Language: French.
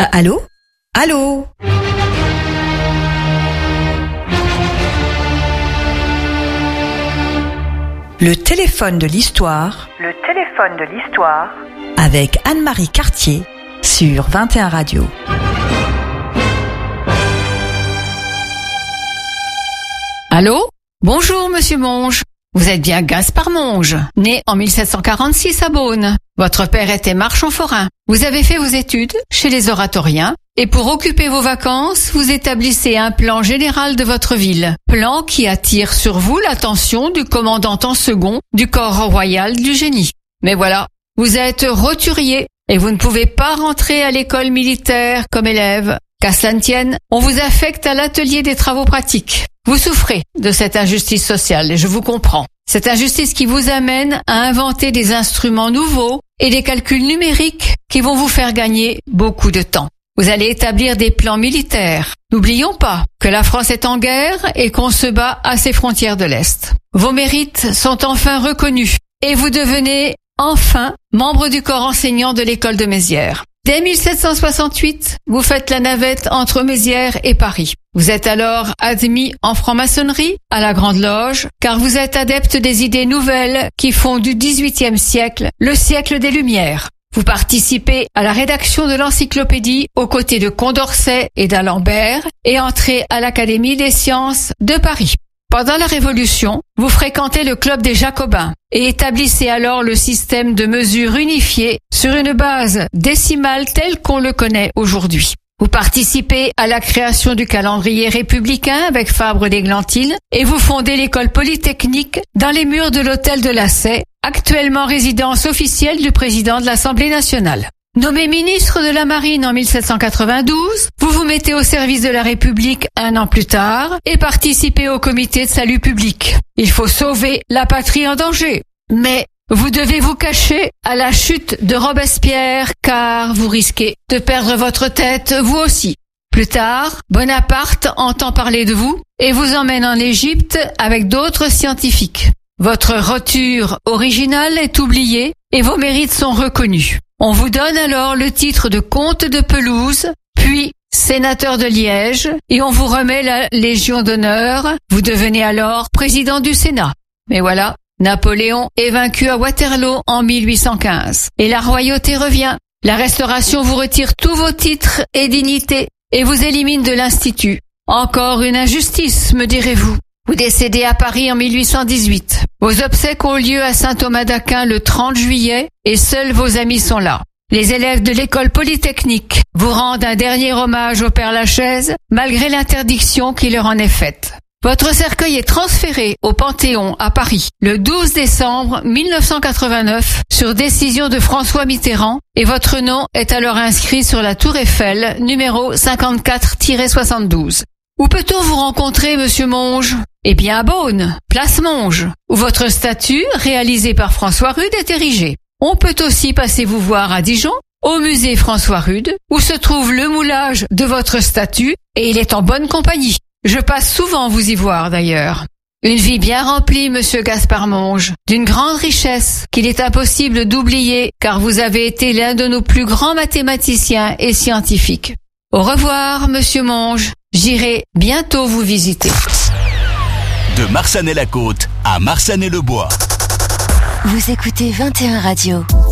Allô? Allô? Le téléphone de l'histoire. Le téléphone de l'histoire. Avec Anne-Marie Cartier sur 21 Radio. Allô? Bonjour, monsieur Monge. Vous êtes bien Gaspard Monge, né en 1746 à Beaune. Votre père était marchand forain. Vous avez fait vos études chez les oratoriens et pour occuper vos vacances, vous établissez un plan général de votre ville. Plan qui attire sur vous l'attention du commandant en second du corps royal du génie. Mais voilà, vous êtes roturier et vous ne pouvez pas rentrer à l'école militaire comme élève. Qu'à cela ne tienne, on vous affecte à l'atelier des travaux pratiques. Vous souffrez de cette injustice sociale et je vous comprends. Cette injustice qui vous amène à inventer des instruments nouveaux et des calculs numériques qui vont vous faire gagner beaucoup de temps. Vous allez établir des plans militaires. N'oublions pas que la France est en guerre et qu'on se bat à ses frontières de l'Est. Vos mérites sont enfin reconnus et vous devenez enfin membre du corps enseignant de l'école de Mézières. Dès 1768, vous faites la navette entre Mézières et Paris. Vous êtes alors admis en franc-maçonnerie à la Grande Loge, car vous êtes adepte des idées nouvelles qui font du XVIIIe siècle le siècle des Lumières. Vous participez à la rédaction de l'encyclopédie aux côtés de Condorcet et d'Alembert et entrez à l'Académie des sciences de Paris. Pendant la Révolution, vous fréquentez le club des Jacobins et établissez alors le système de mesure unifié sur une base décimale telle qu'on le connaît aujourd'hui. Vous participez à la création du calendrier républicain avec Fabre d'Églantine et vous fondez l'école polytechnique dans les murs de l'hôtel de la Sey, actuellement résidence officielle du président de l'Assemblée nationale. Nommé ministre de la Marine en 1792, vous vous mettez au service de la République un an plus tard et participez au comité de salut public. Il faut sauver la patrie en danger. Mais vous devez vous cacher à la chute de Robespierre car vous risquez de perdre votre tête vous aussi. Plus tard, Bonaparte entend parler de vous et vous emmène en Égypte avec d'autres scientifiques. Votre roture originale est oubliée et vos mérites sont reconnus. On vous donne alors le titre de comte de Pelouse, puis sénateur de Liège, et on vous remet la Légion d'honneur. Vous devenez alors président du Sénat. Mais voilà, Napoléon est vaincu à Waterloo en 1815, et la royauté revient. La Restauration vous retire tous vos titres et dignités, et vous élimine de l'Institut. Encore une injustice, me direz-vous. Vous décédez à Paris en 1818. Vos obsèques ont lieu à Saint-Thomas d'Aquin le 30 juillet et seuls vos amis sont là. Les élèves de l'école polytechnique vous rendent un dernier hommage au Père Lachaise malgré l'interdiction qui leur en est faite. Votre cercueil est transféré au Panthéon à Paris le 12 décembre 1989 sur décision de François Mitterrand et votre nom est alors inscrit sur la Tour Eiffel numéro 54-72. Où peut-on vous rencontrer, monsieur Monge? Eh bien à Beaune, place Monge, où votre statue, réalisée par François Rude, est érigée. On peut aussi passer vous voir à Dijon, au musée François Rude, où se trouve le moulage de votre statue, et il est en bonne compagnie. Je passe souvent vous y voir d'ailleurs. Une vie bien remplie, monsieur Gaspard Monge, d'une grande richesse qu'il est impossible d'oublier, car vous avez été l'un de nos plus grands mathématiciens et scientifiques. Au revoir, monsieur Monge. J'irai bientôt vous visiter. De Marsanet-la-Côte à Marsanet-le-Bois. Vous écoutez 21 Radio.